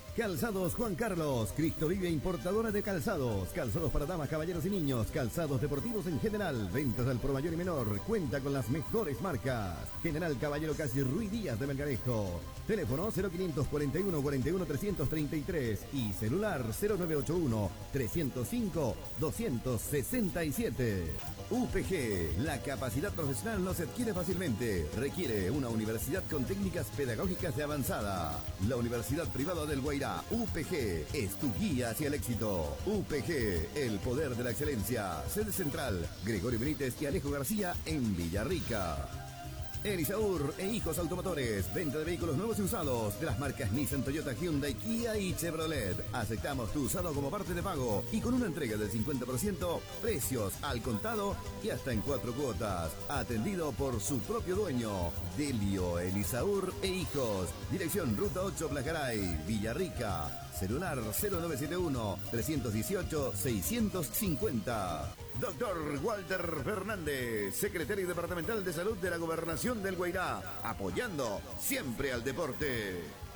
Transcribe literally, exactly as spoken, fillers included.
Calzados Juan Carlos, Cristo Vive importadora de calzados, calzados para damas, caballeros y niños, calzados deportivos en general, ventas al por mayor y menor, cuenta con las mejores marcas. General Caballero Casi Ruy Díaz de Melgarejo. Teléfono cero quinientos cuarenta y uno cuarenta y uno trescientos treinta y tres y celular cero nueve ocho uno trescientos cinco doscientos sesenta y siete. U P G, la capacidad profesional no se adquiere fácilmente, requiere una universidad con técnicas pedagógicas de avanzada. La Universidad Privada del Guairá, U P G, es tu guía hacia el éxito. U P G, el poder de la excelencia. Sede central, Gregorio Benítez y Alejo García en Villarrica. Elisaur e Hijos Automotores, venta de vehículos nuevos y usados de las marcas Nissan, Toyota, Hyundai, Kia y Chevrolet. Aceptamos tu usado como parte de pago y con una entrega del cincuenta por ciento, precios al contado y hasta en cuatro cuotas. Atendido por su propio dueño, Delio Elisaur e Hijos. Dirección Ruta ocho, Placaray, Villarrica. Celular cero nueve siete uno tres dieciocho seis cinco cero. Doctor Walter Fernández, secretario departamental de salud de la Gobernación del Guairá, apoyando siempre al deporte.